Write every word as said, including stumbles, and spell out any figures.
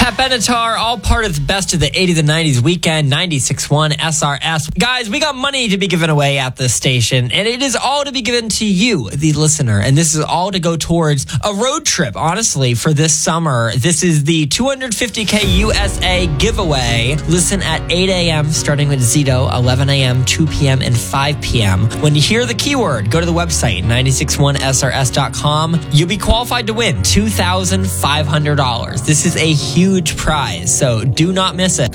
Pat Benatar, all part of the best of the eighties and nineties weekend, ninety-six point one S R S. Guys, we got money to be given away at this station, and it is all to be given to you, the listener. And this is all to go towards a road trip, honestly, for this summer. This is the two hundred fifty K U S A giveaway. Listen at eight a.m. starting with Zito, eleven a.m., two p.m., and five p.m. When you hear the keyword, go to the website, nine six one S R S dot com. You'll be qualified to win two thousand five hundred dollars. This is a huge prize, so do not miss it.